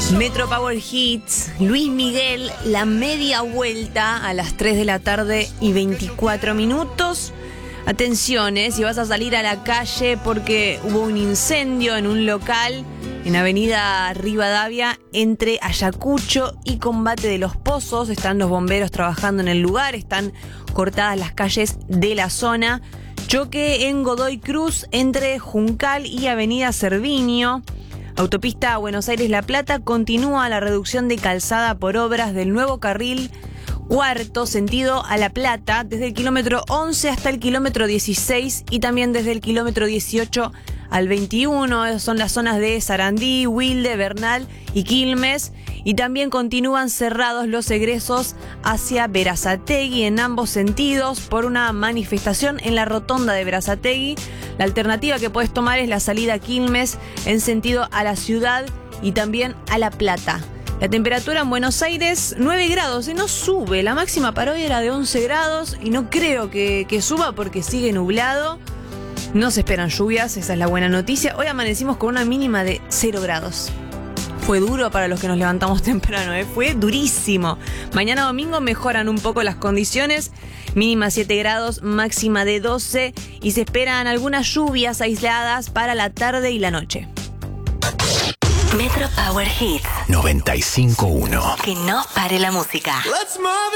Metro Power Hits, Luis Miguel, la media vuelta a las 3 de la tarde y 24 minutos. Atención, si vas a salir a la calle porque hubo un incendio en un local en Avenida Rivadavia entre Ayacucho y Combate de los Pozos. Están los bomberos trabajando en el lugar, están cortadas las calles de la zona. Choque en Godoy Cruz entre Juncal y Avenida Cerviño. Autopista Buenos Aires-La Plata, continúa la reducción de calzada por obras del nuevo carril cuarto sentido a La Plata, desde el kilómetro 11 hasta el kilómetro 16 y también desde el kilómetro 18 al 21. Esas son las zonas de Sarandí, Wilde, Bernal y Quilmes. Y también continúan cerrados los egresos hacia Berazategui en ambos sentidos por una manifestación en la rotonda de Berazategui. La alternativa que puedes tomar es la salida a Quilmes en sentido a la ciudad y también a La Plata. La temperatura en Buenos Aires, 9 grados, no sube. La máxima para hoy era de 11 grados y no creo que suba porque sigue nublado. No se esperan lluvias, esa es la buena noticia. Hoy amanecimos con una mínima de 0 grados. Fue duro para los que nos levantamos temprano, fue durísimo. Mañana domingo mejoran un poco las condiciones, mínima 7 grados, máxima de 12 y se esperan algunas lluvias aisladas para la tarde y la noche. Metro Power Hits 95.1. Que no pare la música. Let's move it.